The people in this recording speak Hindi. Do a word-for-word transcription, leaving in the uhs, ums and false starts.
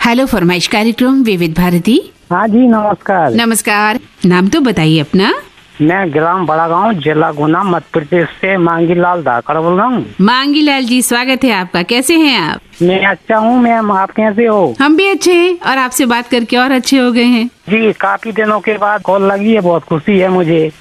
हेलो फरमाइश कार्यक्रम विविध भारती। हाँ जी नमस्कार। नमस्कार, नाम तो बताइए अपना। मैं ग्राम बड़ा गांव जिला गुना मध्य प्रदेश से मांगी लाल धाकड़ बोल रहा हूँ। मांगी लाल जी, स्वागत है आपका। कैसे हैं आप? मैं अच्छा हूँ मैम, आप कैसे हो? हम भी अच्छे हैं और आपसे बात करके और अच्छे हो गए हैं जी। काफी दिनों के बाद कॉल लगी है, बहुत खुशी है मुझे।